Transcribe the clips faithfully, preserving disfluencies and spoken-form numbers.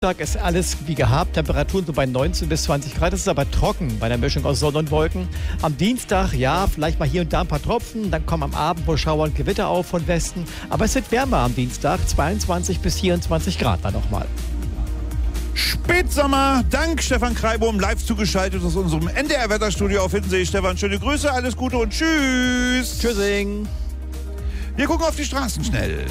Tag ist alles wie gehabt, Temperaturen so bei neunzehn bis zwanzig Grad. Es ist aber trocken bei der Mischung aus Sonne und Wolken. Am Dienstag, ja, vielleicht mal hier und da ein paar Tropfen. Dann kommen am Abend wohl Schauer und Gewitter auf von Westen. Aber es wird wärmer am Dienstag, zweiundzwanzig bis vierundzwanzig Grad dann nochmal. Spätsommer, dank Stefan Kreibohm, live zugeschaltet aus unserem N D R-Wetterstudio auf Hiddensee. Stefan, schöne Grüße, alles Gute und tschüss. Tschüssing. Wir gucken auf die Straßen schnell.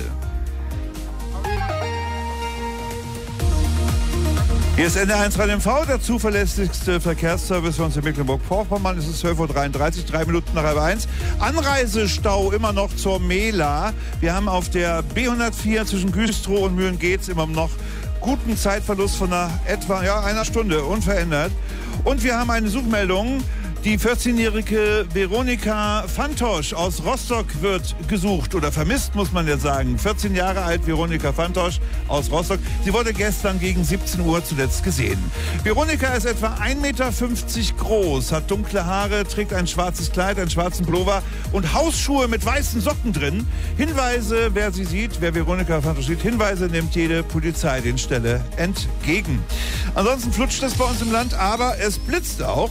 Hier ist N D R eins Radio M V, der zuverlässigste Verkehrsservice von uns in Mecklenburg-Vorpommern. Es ist zwölf Uhr dreiunddreißig, drei Minuten nach halb eins. Anreisestau immer noch zur Mela. Wir haben auf der B hundertvier zwischen Güstrow und Mühlen-Geetz immer noch guten Zeitverlust von einer, etwa ja, einer Stunde, unverändert. Und wir haben eine Suchmeldung. Die vierzehnjährige Veronika Fantosch aus Rostock wird gesucht oder vermisst, muss man jetzt sagen. vierzehn Jahre alt Veronika Fantosch aus Rostock. Sie wurde gestern gegen siebzehn Uhr zuletzt gesehen. Veronika ist etwa ein Meter fünfzig groß, hat dunkle Haare, trägt ein schwarzes Kleid, einen schwarzen Pullover und Hausschuhe mit weißen Socken drin. Hinweise, wer sie sieht, wer Veronika Fantosch sieht, Hinweise nimmt jede Polizeidienststelle entgegen. Ansonsten flutscht es bei uns im Land, aber es blitzt auch.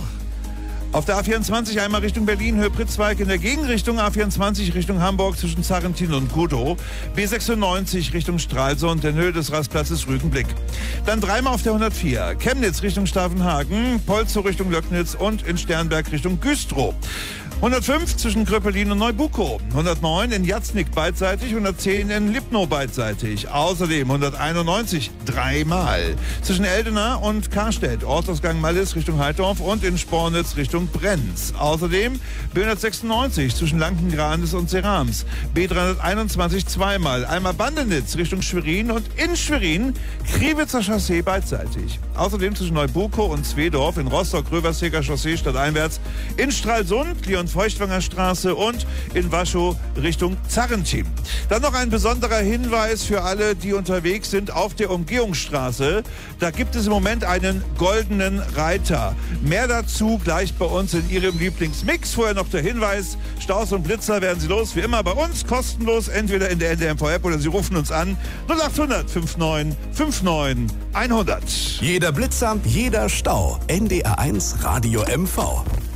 Auf der A vierundzwanzig einmal Richtung Berlin, Höhe Pritzwalk, in der Gegenrichtung A vierundzwanzig Richtung Hamburg zwischen Zarrentin und Kudow, B sechsundneunzig Richtung Stralsund in Höhe des Rastplatzes Rügenblick. Dann dreimal auf der hundertvier, Chemnitz Richtung Stavenhagen, Polzow Richtung Löcknitz und in Sternberg Richtung Güstrow. hundertfünf zwischen Kröpelin und Neubukow, hundertneun in Jatznik beidseitig, hundertzehn in Lipnow beidseitig. Außerdem hunderteinundneunzig dreimal zwischen Eldena und Karstedt, Ortsausgang Mallis Richtung Heidorf und in Spornitz Richtung Brenz. Außerdem B hundertsechsundneunzig zwischen Lankengranis und Serams, B dreihunderteinundzwanzig zweimal, einmal Bandenitz Richtung Schwerin und in Schwerin Kriwitzer Chaussee beidseitig. Außerdem zwischen Neubukow und Zwedorf in Rostock Röverseger Chaussee stadteinwärts, in Stralsund Leon Feuchtwanger Straße und in Waschow Richtung Zarrentin. Dann noch ein besonderer Hinweis für alle, die unterwegs sind auf der Umgehungsstraße. Da gibt es im Moment einen goldenen Reiter. Mehr dazu gleich bei uns in Ihrem Lieblingsmix. Vorher noch der Hinweis, Staus und Blitzer werden Sie los, wie immer bei uns, kostenlos, entweder in der N D R M V-App oder Sie rufen uns an null achthundert neunundfünfzig neunundfünfzig hundert. Jeder Blitzer, jeder Stau. N D R eins Radio M V.